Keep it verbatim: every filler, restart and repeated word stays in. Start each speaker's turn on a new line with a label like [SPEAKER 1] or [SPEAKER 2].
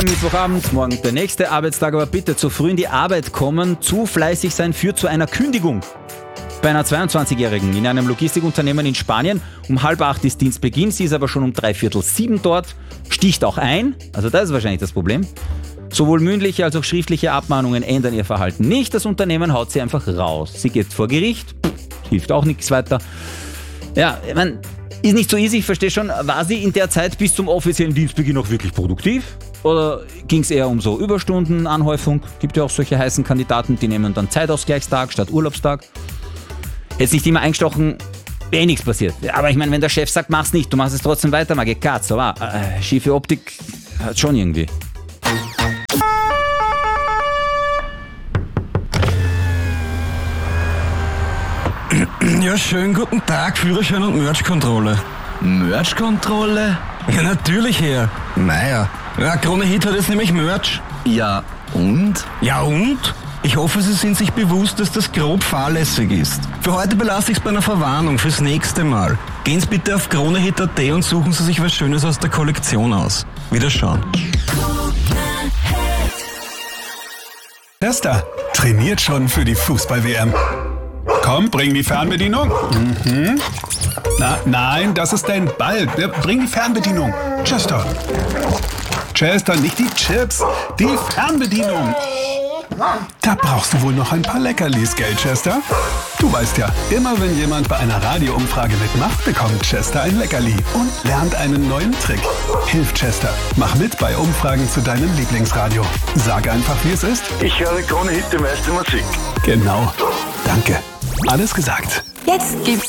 [SPEAKER 1] am Mittwochabend, morgen der nächste Arbeitstag, aber bitte zu früh in die Arbeit kommen, zu fleißig sein führt zu einer Kündigung. Bei einer zweiundzwanzigjährigen in einem Logistikunternehmen in Spanien, um halb acht ist Dienstbeginn, sie ist aber schon um dreiviertel sieben dort, sticht auch ein, also das ist wahrscheinlich das Problem. Sowohl mündliche als auch schriftliche Abmahnungen ändern ihr Verhalten nicht, das Unternehmen haut sie einfach raus. Sie geht vor Gericht, hilft auch nichts weiter. Ja, ich meine, ist nicht so easy, ich verstehe schon, war sie in der Zeit bis zum offiziellen Dienstbeginn auch wirklich produktiv? Oder ging es eher um so Überstunden, Anhäufung? Gibt ja auch solche heißen Kandidaten, die nehmen dann Zeitausgleichstag statt Urlaubstag. Jetzt nicht immer eingestochen, wäre eh nichts passiert. Aber ich meine, wenn der Chef sagt, mach's nicht, du machst es trotzdem weiter, mag ich Katz, aber äh, schiefe Optik hat schon irgendwie.
[SPEAKER 2] Ja, schönen guten Tag, Führerschein und Merch-Kontrolle.
[SPEAKER 3] Merch-Kontrolle?
[SPEAKER 2] Ja, natürlich, Herr. Naja, ja, Krone Hit hat jetzt nämlich Merch.
[SPEAKER 3] Ja, und?
[SPEAKER 2] Ja, und? Ich hoffe, Sie sind sich bewusst, dass das grob fahrlässig ist. Für heute belasse ich es bei einer Verwarnung fürs nächste Mal. Gehen Sie bitte auf kronehit punkt at und suchen Sie sich was Schönes aus der Kollektion aus. Wiederschauen.
[SPEAKER 4] Chester trainiert schon für die Fußball-W M. Komm, bring die Fernbedienung. Mhm. Na, nein, das ist dein Ball. Bring die Fernbedienung. Chester. Chester, nicht die Chips, die Fernbedienung. Da brauchst du wohl noch ein paar Leckerlis, gell, Chester? Du weißt ja, immer wenn jemand bei einer Radioumfrage mitmacht, bekommt Chester ein Leckerli und lernt einen neuen Trick. Hilf Chester. Mach mit bei Umfragen zu deinem Lieblingsradio. Sag einfach, wie es ist.
[SPEAKER 5] Ich höre Krone Hit, die meiste Musik.
[SPEAKER 4] Genau. Danke. Alles gesagt.
[SPEAKER 6] Jetzt gibt's